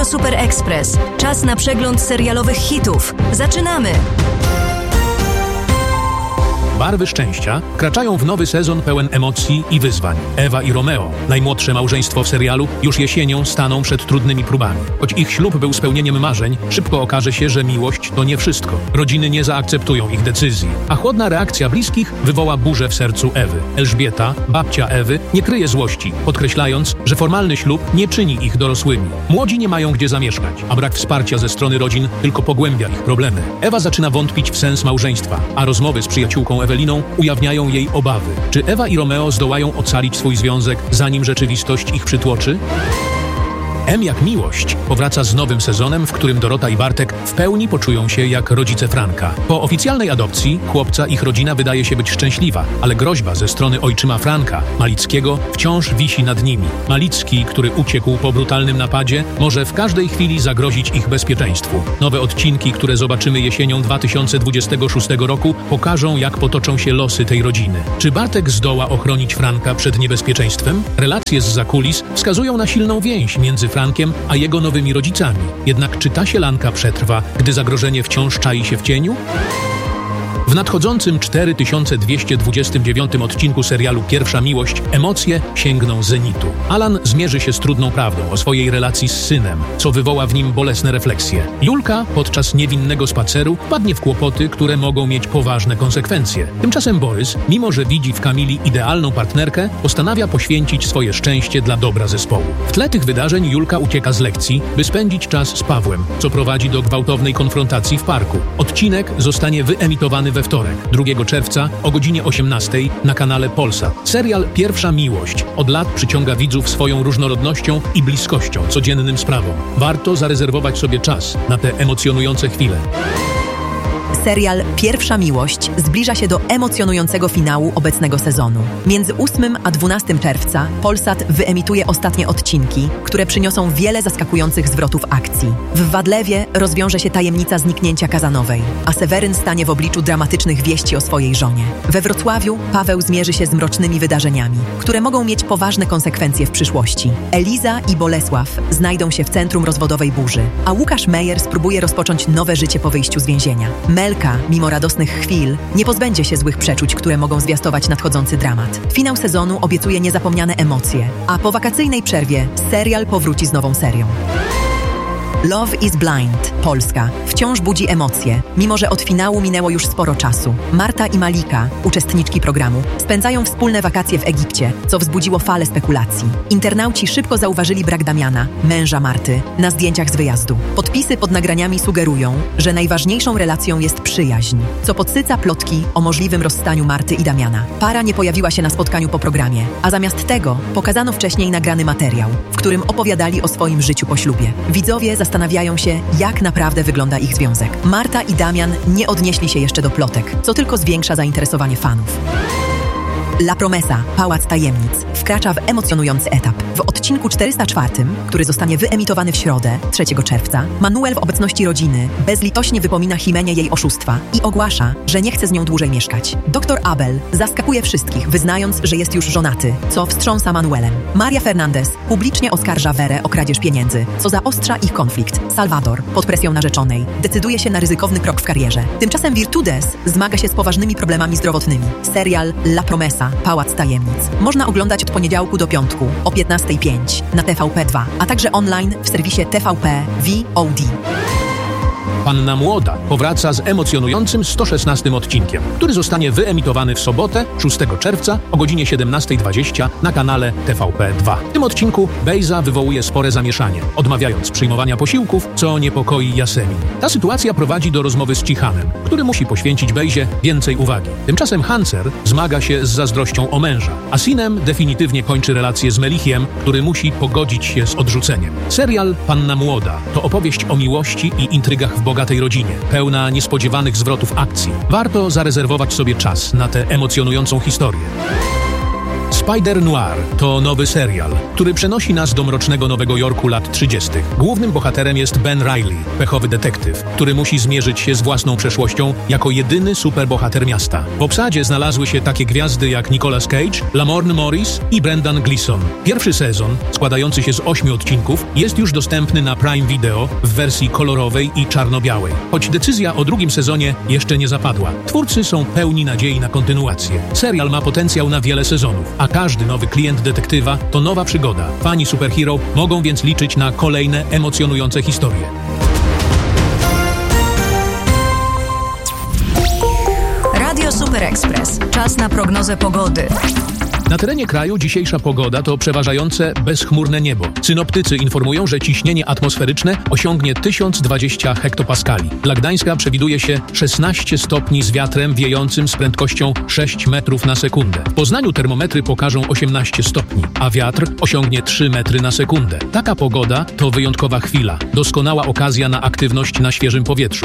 Super Express. Czas na przegląd serialowych hitów. Zaczynamy! Barwy szczęścia wkraczają w nowy sezon pełen emocji i wyzwań. Ewa i Romeo, najmłodsze małżeństwo w serialu, już jesienią staną przed trudnymi próbami. Choć ich ślub był spełnieniem marzeń, szybko okaże się, że miłość to nie wszystko. Rodziny nie zaakceptują ich decyzji, a chłodna reakcja bliskich wywoła burzę w sercu Ewy. Elżbieta, babcia Ewy, nie kryje złości, podkreślając, że formalny ślub nie czyni ich dorosłymi. Młodzi nie mają gdzie zamieszkać, a brak wsparcia ze strony rodzin tylko pogłębia ich problemy. Ewa zaczyna wątpić w sens małżeństwa, a rozmowy z przyjaciółką Eweliną ujawniają jej obawy. Czy Ewa i Romeo zdołają ocalić swój związek, zanim rzeczywistość ich przytłoczy? M jak miłość powraca z nowym sezonem, w którym Dorota i Bartek w pełni poczują się jak rodzice Franka. Po oficjalnej adopcji chłopca ich rodzina wydaje się być szczęśliwa, ale groźba ze strony ojczyma Franka, Malickiego, wciąż wisi nad nimi. Malicki, który uciekł po brutalnym napadzie, może w każdej chwili zagrozić ich bezpieczeństwu. Nowe odcinki, które zobaczymy jesienią 2026 roku, pokażą, jak potoczą się losy tej rodziny. Czy Bartek zdoła ochronić Franka przed niebezpieczeństwem? Relacje z zakulis wskazują na silną więź między Frankiem a jego nowymi rodzicami. Jednak czy ta sielanka przetrwa, gdy zagrożenie wciąż czai się w cieniu? W nadchodzącym 4229 odcinku serialu Pierwsza Miłość emocje sięgną zenitu. Alan zmierzy się z trudną prawdą o swojej relacji z synem, co wywoła w nim bolesne refleksje. Julka podczas niewinnego spaceru wpadnie w kłopoty, które mogą mieć poważne konsekwencje. Tymczasem Borys, mimo że widzi w Kamili idealną partnerkę, postanawia poświęcić swoje szczęście dla dobra zespołu. W tle tych wydarzeń Julka ucieka z lekcji, by spędzić czas z Pawłem, co prowadzi do gwałtownej konfrontacji w parku. Odcinek zostanie wyemitowany we wtorek, 2 czerwca o godzinie 18 na kanale Polsat. Serial Pierwsza Miłość od lat przyciąga widzów swoją różnorodnością i bliskością codziennym sprawom. Warto zarezerwować sobie czas na te emocjonujące chwile. Serial Pierwsza Miłość zbliża się do emocjonującego finału obecnego sezonu. Między 8 a 12 czerwca Polsat wyemituje ostatnie odcinki, które przyniosą wiele zaskakujących zwrotów akcji. W Wadlewie rozwiąże się tajemnica zniknięcia Kazanowej, a Seweryn stanie w obliczu dramatycznych wieści o swojej żonie. We Wrocławiu Paweł zmierzy się z mrocznymi wydarzeniami, które mogą mieć poważne konsekwencje w przyszłości. Eliza i Bolesław znajdą się w centrum rozwodowej burzy, a Łukasz Meyer spróbuje rozpocząć nowe życie po wyjściu z więzienia. Melka, mimo radosnych chwil, nie pozbędzie się złych przeczuć, które mogą zwiastować nadchodzący dramat. Finał sezonu obiecuje niezapomniane emocje, a po wakacyjnej przerwie serial powróci z nową serią. Love is Blind, Polska, wciąż budzi emocje, mimo że od finału minęło już sporo czasu. Marta i Malika, uczestniczki programu, spędzają wspólne wakacje w Egipcie, co wzbudziło falę spekulacji. Internauci szybko zauważyli brak Damiana, męża Marty, na zdjęciach z wyjazdu. Podpisy pod nagraniami sugerują, że najważniejszą relacją jest przyjaźń, co podsyca plotki o możliwym rozstaniu Marty i Damiana. Para nie pojawiła się na spotkaniu po programie, a zamiast tego pokazano wcześniej nagrany materiał, w którym opowiadali o swoim życiu po ślubie. Widzowie zastanawiają się, jak naprawdę wygląda ich związek. Marta i Damian nie odnieśli się jeszcze do plotek, co tylko zwiększa zainteresowanie fanów. La Promesa, Pałac Tajemnic, wkracza w emocjonujący etap. W odcinku 404, który zostanie wyemitowany w środę, 3 czerwca, Manuel w obecności rodziny bezlitośnie wypomina Jimenie jej oszustwa i ogłasza, że nie chce z nią dłużej mieszkać. Dr Abel zaskakuje wszystkich, wyznając, że jest już żonaty, co wstrząsa Manuelem. Maria Fernandez publicznie oskarża Werę o kradzież pieniędzy, co zaostrza ich konflikt. Salvador, pod presją narzeczonej, decyduje się na ryzykowny krok w karierze. Tymczasem Virtudes zmaga się z poważnymi problemami zdrowotnymi. Serial La Promesa, Pałac Tajemnic można oglądać od poniedziałku do piątku o 15:05 na TVP2, a także online w serwisie TVP VOD. Panna Młoda powraca z emocjonującym 116 odcinkiem, który zostanie wyemitowany w sobotę, 6 czerwca o godzinie 17:20 na kanale TVP2. W tym odcinku Bejza wywołuje spore zamieszanie, odmawiając przyjmowania posiłków, co niepokoi Jasemin. Ta sytuacja prowadzi do rozmowy z Cichanem, który musi poświęcić Bejzie więcej uwagi. Tymczasem Hancer zmaga się z zazdrością o męża, a Sinem definitywnie kończy relację z Melichiem, który musi pogodzić się z odrzuceniem. Serial Panna Młoda to opowieść o miłości i intrygach w bogatej rodzinie, pełna niespodziewanych zwrotów akcji. Warto zarezerwować sobie czas na tę emocjonującą historię. Spider Noir to nowy serial, który przenosi nas do mrocznego Nowego Jorku lat 30. Głównym bohaterem jest Ben Reilly, pechowy detektyw, który musi zmierzyć się z własną przeszłością jako jedyny superbohater miasta. W obsadzie znalazły się takie gwiazdy jak Nicolas Cage, Lamorne Morris i Brendan Gleeson. Pierwszy sezon, składający się z 8 odcinków, jest już dostępny na Prime Video w wersji kolorowej i czarno-białej. Choć decyzja o drugim sezonie jeszcze nie zapadła. Twórcy są pełni nadziei na kontynuację. Serial ma potencjał na wiele sezonów, a każdy nowy klient detektywa to nowa przygoda. Fani superhero mogą więc liczyć na kolejne emocjonujące historie. Radio Super Express. Czas na prognozę pogody. Na terenie kraju dzisiejsza pogoda to przeważające bezchmurne niebo. Synoptycy informują, że ciśnienie atmosferyczne osiągnie 1020 hektopaskali. Dla Gdańska przewiduje się 16 stopni z wiatrem wiejącym z prędkością 6 metrów na sekundę. W Poznaniu termometry pokażą 18 stopni, a wiatr osiągnie 3 metry na sekundę. Taka pogoda to wyjątkowa chwila. Doskonała okazja na aktywność na świeżym powietrzu.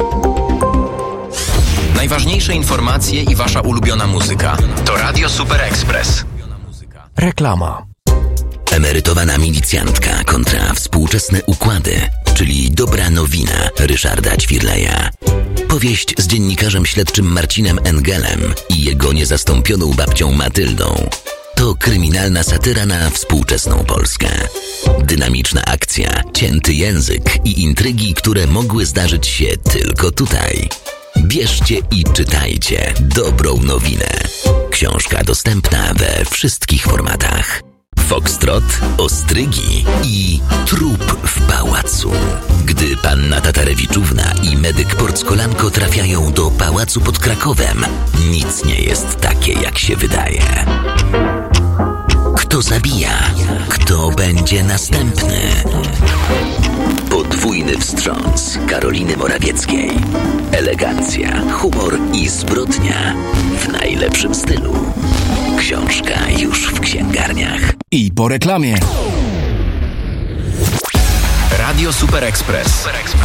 Najważniejsze informacje i wasza ulubiona muzyka to Radio Super Express. Reklama. Emerytowana milicjantka kontra współczesne układy, czyli dobra nowina Ryszarda Ćwirleja. Powieść z dziennikarzem śledczym Marcinem Engelem i jego niezastąpioną babcią Matyldą. To kryminalna satyra na współczesną Polskę. Dynamiczna akcja, cięty język i intrygi, które mogły zdarzyć się tylko tutaj. Bierzcie i czytajcie dobrą nowinę. Książka dostępna we wszystkich formatach. Foxtrot, ostrygi i trup w pałacu. Gdy panna Tatarewiczówna i medyk Porckolanko trafiają do pałacu pod Krakowem, nic nie jest takie, jak się wydaje. Kto zabija? Kto będzie następny? Podwójny wstrząs Karoliny Morawieckiej. Elegancja, humor i zbrodnia w najlepszym stylu. Książka już w księgarniach. I po reklamie. Radio Super Express.